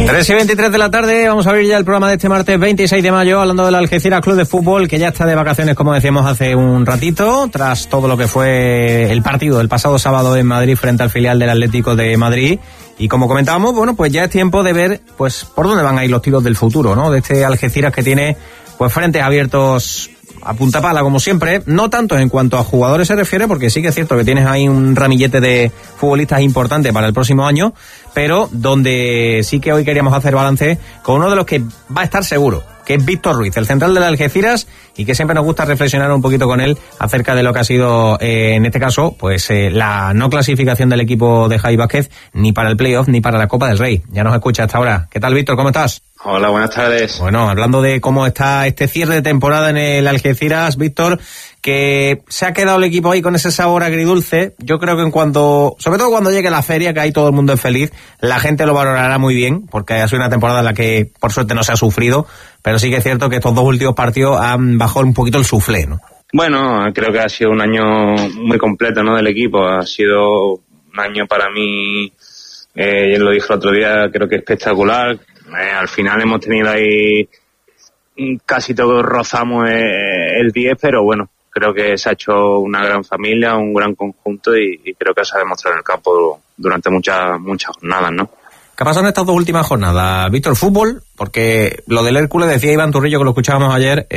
3:23 de la tarde, vamos a abrir ya el programa de este martes 26 de mayo, hablando del Algeciras Club de Fútbol, que ya está de vacaciones, como decíamos hace un ratito, tras todo lo que fue el partido del pasado sábado en Madrid frente al filial del Atlético de Madrid. Y como comentábamos, bueno, pues ya es tiempo de ver pues por dónde van a ir los tiros del futuro, ¿no? De este Algeciras que tiene pues frentes abiertos a punta pala, como siempre, no tanto en cuanto a jugadores se refiere, porque sí que es cierto que tienes ahí un ramillete de futbolistas importante para el próximo año, pero donde sí que hoy queríamos hacer balance con uno de los que va a estar seguro, que es Víctor Ruiz, el central del Algeciras, y que siempre nos gusta reflexionar un poquito con él acerca de lo que ha sido, en este caso, pues la no clasificación del equipo de Javi Vázquez, ni para el playoff, ni para la Copa del Rey. Ya nos escucha hasta ahora. ¿Qué tal, Víctor? ¿Cómo estás? Hola, buenas tardes. Bueno, hablando de cómo está este cierre de temporada en el Algeciras, Víctor, que se ha quedado el equipo ahí con ese sabor agridulce. Yo creo que sobre todo cuando llegue la feria, que ahí todo el mundo es feliz, la gente lo valorará muy bien, porque ha sido una temporada en la que por suerte no se ha sufrido, pero sí que es cierto que estos dos últimos partidos han bajado un poquito el suflé, ¿no? Bueno, creo que ha sido un año muy completo, ¿no?, del equipo. Ha sido un año para mí, ya lo dije el otro día, creo que espectacular. Al final hemos tenido ahí, casi todos rozamos el 10, pero bueno, creo que se ha hecho una gran familia, un gran conjunto y creo que se ha demostrado en el campo durante muchas jornadas, ¿no? ¿Qué ha pasado en estas dos últimas jornadas, Víctor? Fútbol, porque lo del Hércules, decía Iván Turrillo, que lo escuchábamos ayer,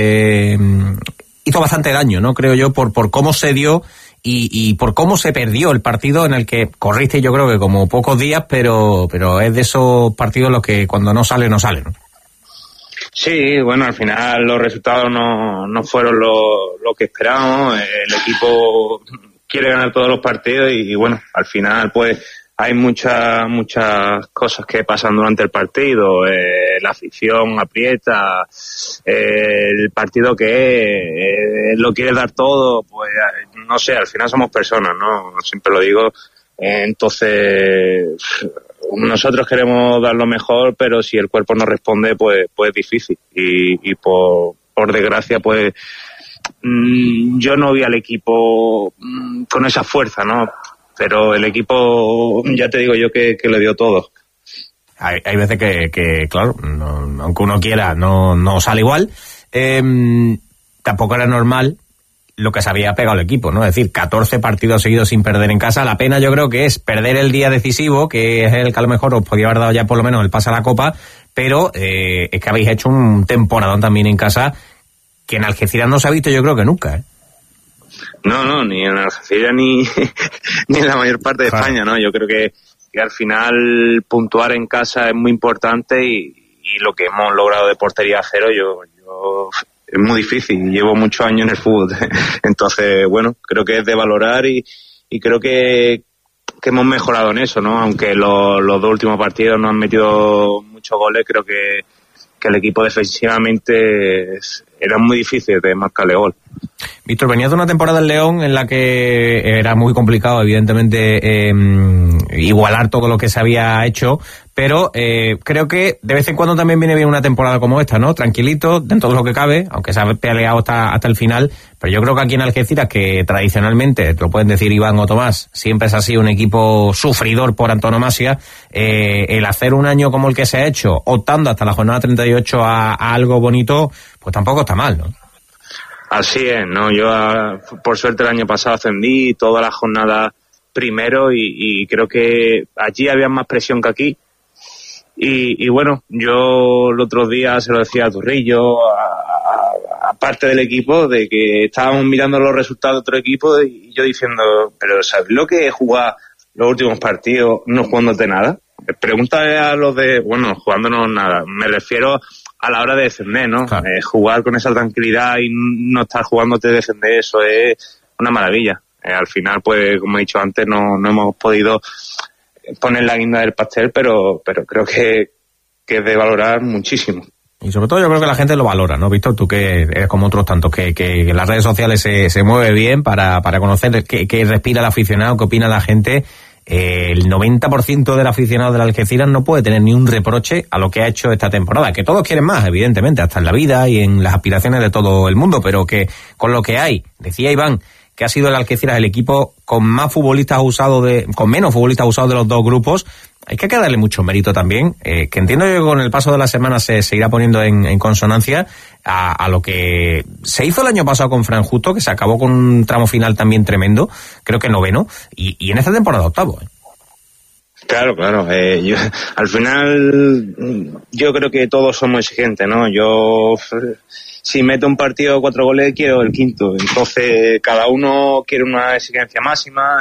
hizo bastante daño, ¿no? Creo yo, por cómo se dio y por cómo se perdió el partido en el que corriste, yo creo que como pocos días, pero es de esos partidos los que cuando no sale, no sale, ¿no? Sí, bueno, al final los resultados no fueron lo que esperábamos. El equipo quiere ganar todos los partidos y bueno, al final pues hay muchas cosas que pasan durante el partido. La afición aprieta, el partido que lo quiere dar todo, pues no sé, al final somos personas, ¿no? Siempre lo digo. Entonces, nosotros queremos dar lo mejor, pero si el cuerpo no responde, pues es difícil. Y por desgracia, pues yo no vi al equipo con esa fuerza, ¿no? Pero el equipo, ya te digo yo que le dio todo. Hay veces que claro, no, aunque uno quiera, no sale igual. Tampoco era normal lo que se había pegado el equipo, ¿no? Es decir, 14 partidos seguidos sin perder en casa. La pena yo creo que es perder el día decisivo, que es el que a lo mejor os podía haber dado ya por lo menos el pase a la Copa, pero es que habéis hecho un temporadón también en casa que en Algeciras no se ha visto yo creo que nunca, ¿eh? No, ni en Algeciras ni en la mayor parte de España, ¿no? Yo creo que al final puntuar en casa es muy importante y lo que hemos logrado de portería a cero, yo es muy difícil. Llevo muchos años en el fútbol. Entonces, bueno, creo que es de valorar y creo que hemos mejorado en eso, ¿no? Aunque los dos últimos partidos no han metido muchos goles, creo que el equipo defensivamente era muy difícil de marcarle gol. Víctor, venías de una temporada en León en la que era muy complicado, evidentemente, igualar todo lo que se había hecho, pero creo que de vez en cuando también viene bien una temporada como esta, ¿no? Tranquilito, dentro de lo que cabe, aunque se ha peleado hasta el final, pero yo creo que aquí en Algeciras, que tradicionalmente, te lo pueden decir Iván o Tomás, siempre es así un equipo sufridor por antonomasia, el hacer un año como el que se ha hecho, optando hasta la jornada 38 a algo bonito, pues tampoco está mal, ¿no? Así es, ¿no? Yo, por suerte, el año pasado ascendí toda la jornada primero y creo que allí había más presión que aquí. Y bueno, yo el otro día se lo decía a Turrillo, a parte del equipo, de que estábamos mirando los resultados de otro equipo y yo diciendo, pero ¿sabes lo que es jugar los últimos partidos no jugándote nada? Pregúntale a los de, bueno, jugándonos nada. Me refiero a la hora de defender, ¿no? Claro. Jugar con esa tranquilidad y no estar jugándote defender, eso es una maravilla. Al final, pues, como he dicho antes, no hemos podido poner la guinda del pastel, pero creo que es de valorar muchísimo. Y sobre todo yo creo que la gente lo valora, ¿no, Víctor? Tú que eres como otros tantos, que en las redes sociales se mueve bien para conocer qué respira el aficionado, qué opina la gente. El 90% del aficionado del Algeciras no puede tener ni un reproche a lo que ha hecho esta temporada, que todos quieren más, evidentemente, hasta en la vida y en las aspiraciones de todo el mundo, pero que con lo que hay, decía Iván, que ha sido el Algeciras el equipo con más futbolistas usados con menos futbolistas usados de los dos grupos, hay que darle mucho mérito también, que entiendo que con el paso de la semana se irá poniendo en consonancia a lo que se hizo el año pasado con Fran Justo, que se acabó con un tramo final también tremendo, creo que 9º, y en esta temporada 8º. Claro. Al final, yo creo que todos somos exigentes, ¿no? Si meto un partido de 4 goles, quiero el 5º. Entonces, cada uno quiere una exigencia máxima.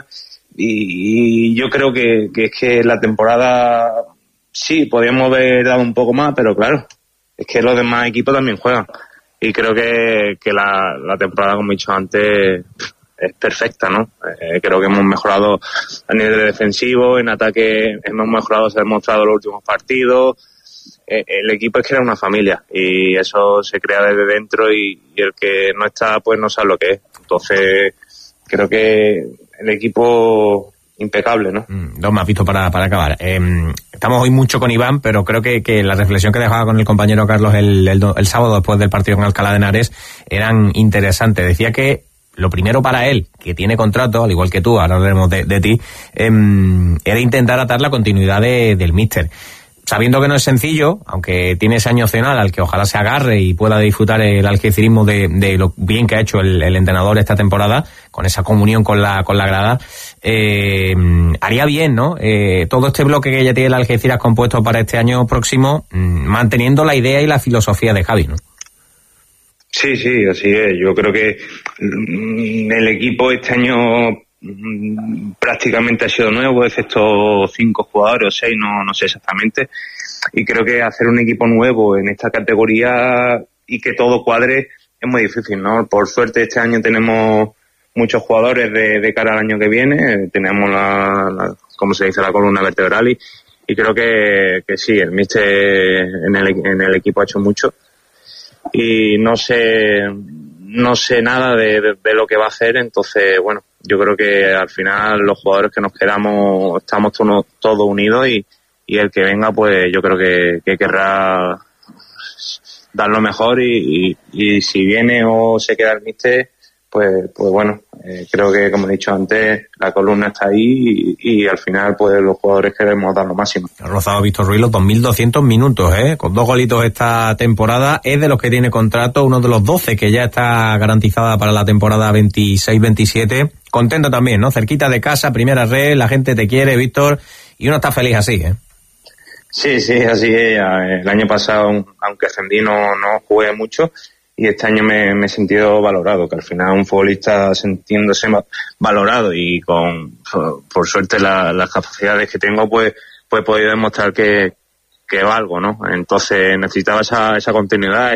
Y yo creo que es que la temporada, sí, podríamos haber dado un poco más, pero claro, es que los demás equipos también juegan. Y creo que la temporada, como he dicho antes, es perfecta, ¿no? Creo que hemos mejorado a nivel defensivo, en ataque hemos mejorado, se ha demostrado en los últimos partidos. El equipo es que era una familia y eso se crea desde dentro y el que no está pues no sabe lo que es. Entonces creo que el equipo impecable, ¿no? Dos más visto para acabar. Estamos hoy mucho con Iván, pero creo que la reflexión que dejaba con el compañero Carlos el sábado después del partido en Alcalá de Henares eran interesantes. Decía que lo primero para él, que tiene contrato, al igual que tú, ahora hablaremos de ti, era intentar atar la continuidad del míster. Sabiendo que no es sencillo, aunque tiene ese año opcional al que ojalá se agarre y pueda disfrutar el algecirismo de lo bien que ha hecho el entrenador esta temporada, con esa comunión con la grada, haría bien, ¿no? Todo este bloque que ya tiene el Algeciras compuesto para este año próximo, manteniendo la idea y la filosofía de Javi, ¿no? Sí, así es. Yo creo que el equipo este año prácticamente ha sido nuevo, excepto 5 jugadores o 6, no sé exactamente. Y creo que hacer un equipo nuevo en esta categoría y que todo cuadre es muy difícil, ¿no? Por suerte este año tenemos muchos jugadores de cara al año que viene. Tenemos como se dice, la columna vertebral y creo que sí, el míster en el equipo ha hecho mucho. Y no sé nada de lo que va a hacer, entonces bueno, yo creo que al final los jugadores que nos quedamos estamos todos unidos y el que venga pues yo creo que querrá dar lo mejor y si viene o se queda el míster pues bueno, creo que como he dicho antes la columna está ahí y al final pues los jugadores queremos dar lo máximo. Ha rozado Víctor Ruiz los 2.200 minutos, con 2 golitos esta temporada, es de los que tiene contrato, uno de los 12 que ya está garantizada para la temporada 26-27, contento también, ¿no? Cerquita de casa, primera red, la gente te quiere, Víctor, y uno está feliz así, Sí, así es. El año pasado, aunque ascendí, no jugué mucho. Y este año me he sentido valorado, que al final un futbolista sintiéndose valorado y por suerte las capacidades que tengo, pues he podido demostrar que valgo, ¿no? Entonces necesitaba esa continuidad,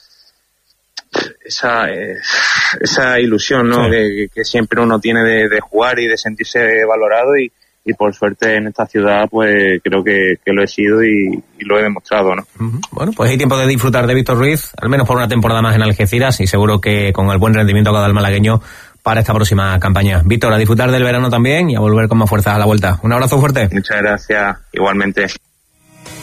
esa ilusión, ¿no? Sí. Que siempre uno tiene de jugar y de sentirse valorado y por suerte en esta ciudad pues creo que lo he sido y lo he demostrado, ¿no? Bueno, pues hay tiempo de disfrutar de Víctor Ruiz, al menos por una temporada más en Algeciras y seguro que con el buen rendimiento que ha dado el malagueño para esta próxima campaña. Víctor, a disfrutar del verano también y a volver con más fuerza a la vuelta. Un abrazo fuerte. Muchas gracias, igualmente.